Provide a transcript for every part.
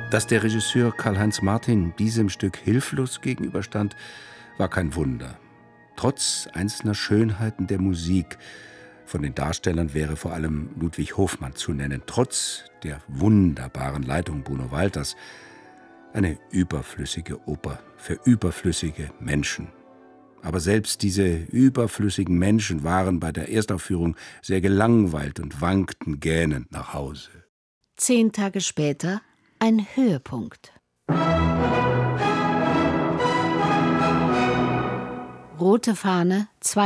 Dass der Regisseur Karl-Heinz Martin diesem Stück hilflos gegenüberstand, war kein Wunder. Trotz einzelner Schönheiten der Musik, von den Darstellern wäre vor allem Ludwig Hofmann zu nennen, trotz der wunderbaren Leitung Bruno Walters, eine überflüssige Oper für überflüssige Menschen. Aber selbst diese überflüssigen Menschen waren bei der Erstaufführung sehr gelangweilt und wankten gähnend nach Hause. 10 Tage später ein Höhepunkt. Rote Fahne,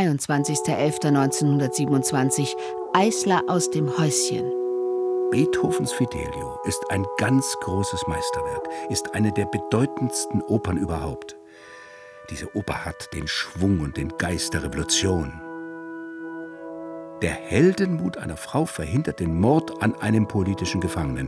22.11.1927, Eisler aus dem Häuschen. Beethovens Fidelio ist ein ganz großes Meisterwerk, ist eine der bedeutendsten Opern überhaupt. Diese Oper hat den Schwung und den Geist der Revolution. Der Heldenmut einer Frau verhindert den Mord an einem politischen Gefangenen.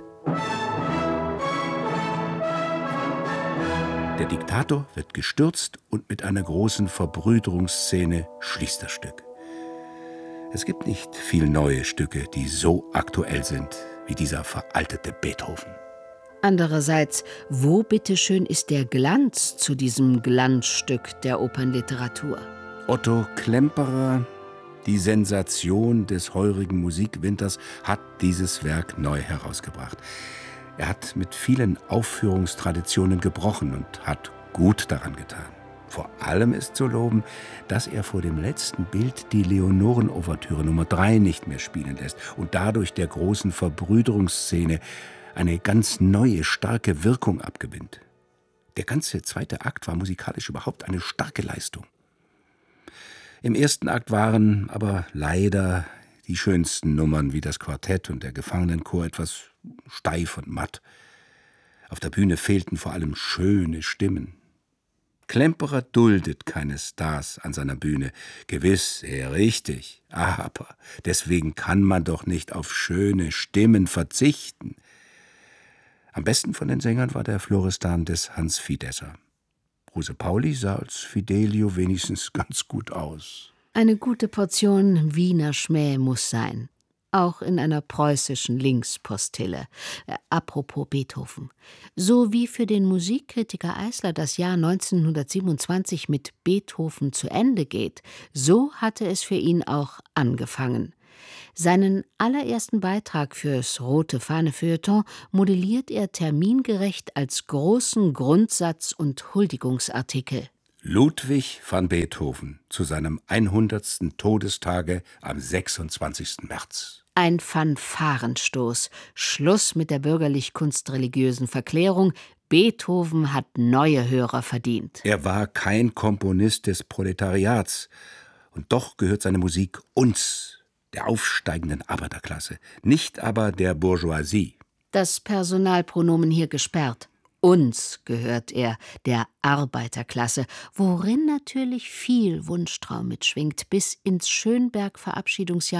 Der Diktator wird gestürzt und mit einer großen Verbrüderungsszene schließt das Stück. Es gibt nicht viel neue Stücke, die so aktuell sind wie dieser veraltete Beethoven. Andererseits, wo bitteschön ist der Glanz zu diesem Glanzstück der Opernliteratur? Otto Klemperer, die Sensation des heurigen Musikwinters, hat dieses Werk neu herausgebracht. Er hat mit vielen Aufführungstraditionen gebrochen und hat gut daran getan. Vor allem ist zu loben, dass er vor dem letzten Bild die Leonoren-Ouvertüre Nummer 3 nicht mehr spielen lässt und dadurch der großen Verbrüderungsszene eine ganz neue, starke Wirkung abgewinnt. Der ganze zweite Akt war musikalisch überhaupt eine starke Leistung. Im ersten Akt waren aber leider die schönsten Nummern wie das Quartett und der Gefangenenchor etwas steif und matt. Auf der Bühne fehlten vor allem schöne Stimmen. Klemperer duldet keine Stars an seiner Bühne. Gewiss, sehr richtig. Aber deswegen kann man doch nicht auf schöne Stimmen verzichten. Am besten von den Sängern war der Florestan des Hans Fidesser. Bruse Pauli sah als Fidelio wenigstens ganz gut aus. Eine gute Portion Wiener Schmäh muss sein. Auch in einer preußischen Linkspostille. Apropos Beethoven. So wie für den Musikkritiker Eisler das Jahr 1927 mit Beethoven zu Ende geht, so hatte es für ihn auch angefangen. Seinen allerersten Beitrag fürs Rote Fahne-Feuilleton modelliert er termingerecht als großen Grundsatz- und Huldigungsartikel. Ludwig van Beethoven zu seinem 100. Todestage am 26. März. Ein Fanfarenstoß. Schluss mit der bürgerlich-kunstreligiösen Verklärung. Beethoven hat neue Hörer verdient. Er war kein Komponist des Proletariats. Und doch gehört seine Musik uns, der aufsteigenden Arbeiterklasse, nicht aber der Bourgeoisie. Das Personalpronomen hier gesperrt. Uns gehört er, der Arbeiterklasse, worin natürlich viel Wunschtraum mitschwingt. Bis ins Schönberg-Verabschiedungsjahr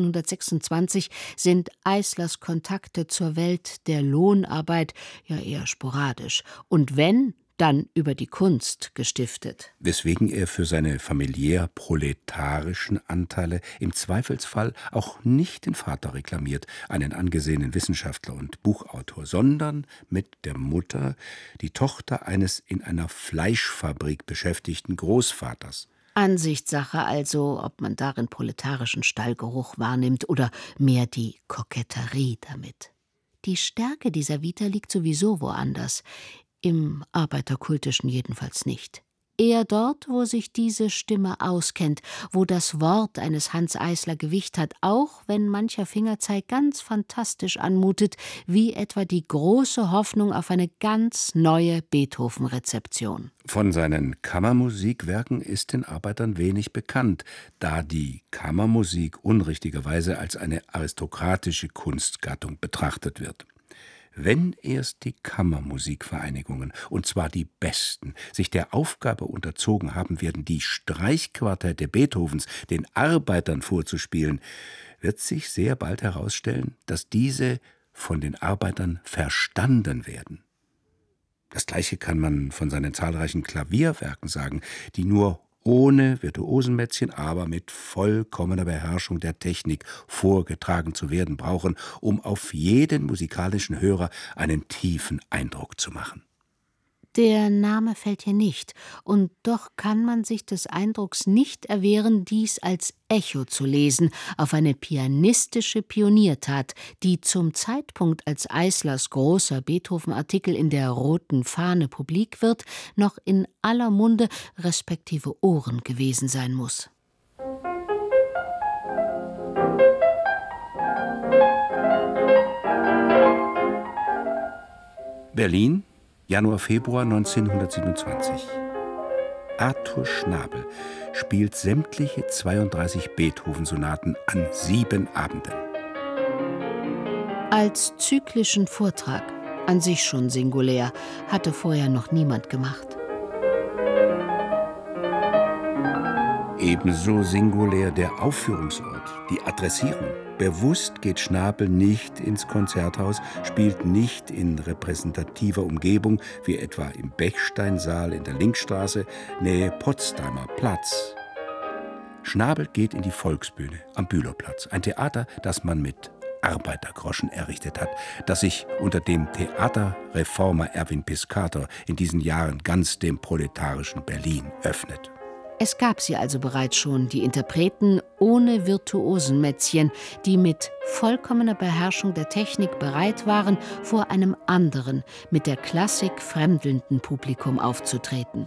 1926 sind Eislers Kontakte zur Welt der Lohnarbeit ja eher sporadisch. Und wenn, dann über die Kunst gestiftet. Weswegen er für seine familiär-proletarischen Anteile im Zweifelsfall auch nicht den Vater reklamiert, einen angesehenen Wissenschaftler und Buchautor, sondern mit der Mutter, die Tochter eines in einer Fleischfabrik beschäftigten Großvaters. Ansichtssache also, ob man darin proletarischen Stallgeruch wahrnimmt oder mehr die Koketterie damit. Die Stärke dieser Vita liegt sowieso woanders. Im Arbeiterkultischen jedenfalls nicht. Eher dort, wo sich diese Stimme auskennt, wo das Wort eines Hans Eisler Gewicht hat, auch wenn mancher Fingerzeig ganz fantastisch anmutet, wie etwa die große Hoffnung auf eine ganz neue Beethoven-Rezeption. Von seinen Kammermusikwerken ist den Arbeitern wenig bekannt, da die Kammermusik unrichtigerweise als eine aristokratische Kunstgattung betrachtet wird. Wenn erst die Kammermusikvereinigungen, und zwar die besten, sich der Aufgabe unterzogen haben werden, die Streichquartette Beethovens den Arbeitern vorzuspielen, wird sich sehr bald herausstellen, dass diese von den Arbeitern verstanden werden. Das Gleiche kann man von seinen zahlreichen Klavierwerken sagen, die nur ohne Virtuosenmätzchen, aber mit vollkommener Beherrschung der Technik vorgetragen zu werden brauchen, um auf jeden musikalischen Hörer einen tiefen Eindruck zu machen. Der Name fällt hier nicht, und doch kann man sich des Eindrucks nicht erwehren, dies als Echo zu lesen auf eine pianistische Pioniertat, die zum Zeitpunkt, als Eislers großer Beethoven-Artikel in der Roten Fahne publik wird, noch in aller Munde respektive Ohren gewesen sein muss. Berlin, Januar, Februar 1927. Arthur Schnabel spielt sämtliche 32 Beethoven-Sonaten an 7 Abenden. Als zyklischen Vortrag, an sich schon singulär, hatte vorher noch niemand gemacht. Ebenso singulär der Aufführungsort, die Adressierung. Bewusst geht Schnabel nicht ins Konzerthaus, spielt nicht in repräsentativer Umgebung, wie etwa im Bechsteinsaal in der Linkstraße, Nähe Potsdamer Platz. Schnabel geht in die Volksbühne am Bülowplatz, ein Theater, das man mit Arbeitergroschen errichtet hat, das sich unter dem Theaterreformer Erwin Piscator in diesen Jahren ganz dem proletarischen Berlin öffnet. Es gab sie also bereits schon, die Interpreten ohne Virtuosenmätzchen, die mit vollkommener Beherrschung der Technik bereit waren, vor einem anderen, mit der Klassik fremdelnden Publikum aufzutreten.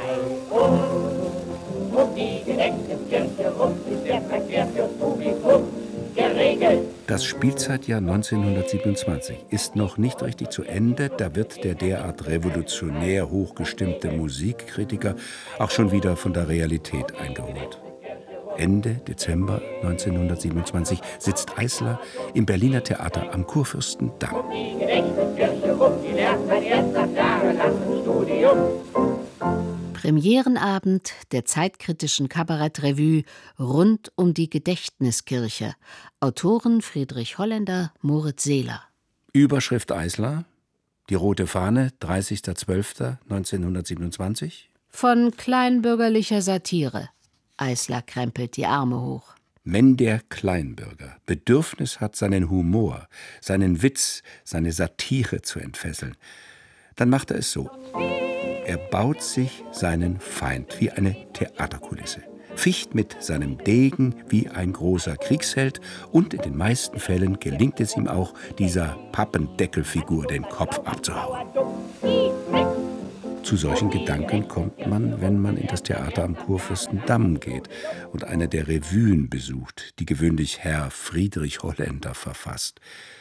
Die Gedächtniskirche ist der Verkehr fürs Publikum geregelt. Das Spielzeitjahr 1927 ist noch nicht richtig zu Ende, da wird der derart revolutionär hochgestimmte Musikkritiker auch schon wieder von der Realität eingeholt. Ende Dezember 1927 sitzt Eisler im Berliner Theater am Kurfürstendamm. Die Gedächtniskirche die lernt man erst nach jahrelangem Studium. Premierenabend der zeitkritischen Kabarettrevue rund um die Gedächtniskirche. Autoren Friedrich Holländer, Moritz Seeler. Überschrift Eisler, die Rote Fahne, 30.12.1927. Von kleinbürgerlicher Satire. Eisler krempelt die Arme hoch. Wenn der Kleinbürger Bedürfnis hat, seinen Humor, seinen Witz, seine Satire zu entfesseln, dann macht er es so. Er baut sich seinen Feind wie eine Theaterkulisse, ficht mit seinem Degen wie ein großer Kriegsheld und in den meisten Fällen gelingt es ihm auch, dieser Pappendeckelfigur den Kopf abzuhauen. Zu solchen Gedanken kommt man, wenn man in das Theater am Kurfürstendamm geht und eine der Revuen besucht, die gewöhnlich Herr Friedrich Holländer verfasst.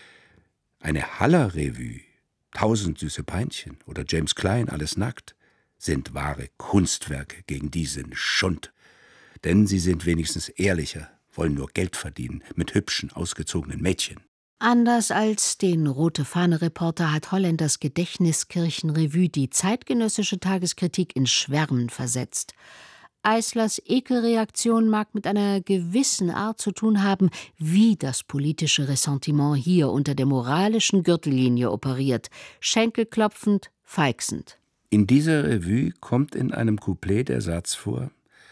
Eine Haller-Revue, 1000 süße Peinchen oder James Klein, alles nackt, sind wahre Kunstwerke gegen diesen Schund. Denn sie sind wenigstens ehrlicher, wollen nur Geld verdienen mit hübschen, ausgezogenen Mädchen. Anders als den Rote-Fahne-Reporter hat Holländers Gedächtniskirchen-Revue die zeitgenössische Tageskritik in Schwärmen versetzt. Eislers Ekelreaktion mag mit einer gewissen Art zu tun haben, wie das politische Ressentiment hier unter der moralischen Gürtellinie operiert, schenkelklopfend, feixend. In dieser Revue kommt in einem Couplet der Satz vor: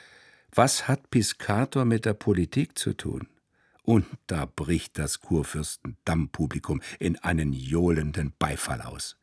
Was hat Piscator mit der Politik zu tun? Und da bricht das Kurfürstendamm-Publikum in einen johlenden Beifall aus.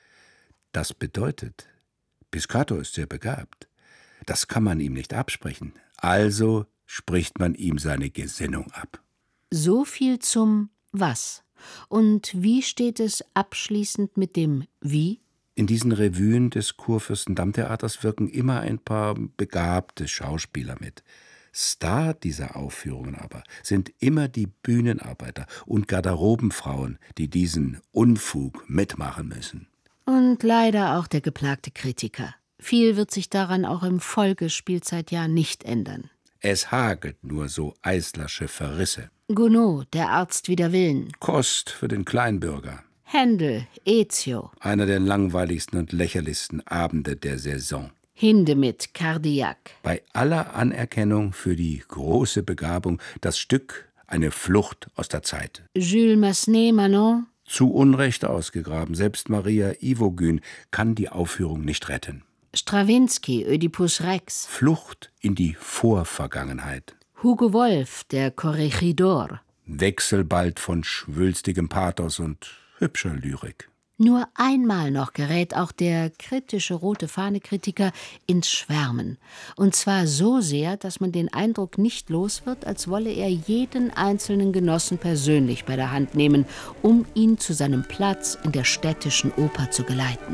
Das bedeutet, Piscator ist sehr begabt. Das kann man ihm nicht absprechen. Also spricht man ihm seine Gesinnung ab. So viel zum Was. Und wie steht es abschließend mit dem Wie? In diesen Revuen des Kurfürstendamm-Theaters wirken immer ein paar begabte Schauspieler mit. Star dieser Aufführungen aber sind immer die Bühnenarbeiter und Garderobenfrauen, die diesen Unfug mitmachen müssen. Und leider auch der geplagte Kritiker. Viel wird sich daran auch im Folgespielzeitjahr nicht ändern. Es hagelt nur so Eislersche Verrisse. Gounod, der Arzt wider Willen. Kost für den Kleinbürger. Händel, Ezio. Einer der langweiligsten und lächerlichsten Abende der Saison. Hindemith, Cardiac. Bei aller Anerkennung für die große Begabung, das Stück eine Flucht aus der Zeit. Jules Massenet, Manon. Zu Unrecht ausgegraben, selbst Maria Ivogün kann die Aufführung nicht retten. Strawinski, Ödipus Rex. Flucht in die Vorvergangenheit. Hugo Wolf, der Corregidor. Wechselbald von schwülstigem Pathos und hübscher Lyrik. Nur einmal noch gerät auch der kritische Rote-Fahne-Kritiker ins Schwärmen. Und zwar so sehr, dass man den Eindruck nicht los wird, als wolle er jeden einzelnen Genossen persönlich bei der Hand nehmen, um ihn zu seinem Platz in der städtischen Oper zu geleiten.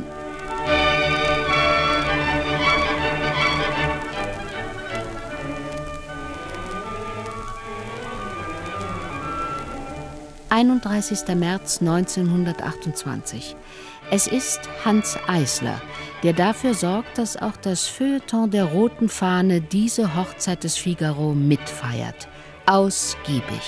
»31. März 1928. Es ist Hans Eisler, der dafür sorgt, dass auch das Feuilleton der Roten Fahne diese Hochzeit des Figaro mitfeiert. Ausgiebig.«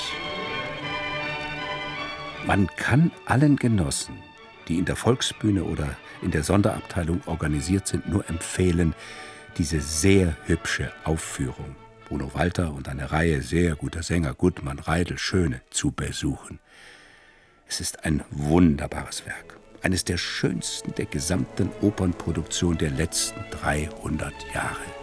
Man kann allen Genossen, die in der Volksbühne oder in der Sonderabteilung organisiert sind, nur empfehlen, diese sehr hübsche Aufführung, Bruno Walter und eine Reihe sehr guter Sänger, Gutmann, Reidel, Schöne, zu besuchen. Es ist ein wunderbares Werk, eines der schönsten der gesamten Opernproduktion der letzten 300 Jahre.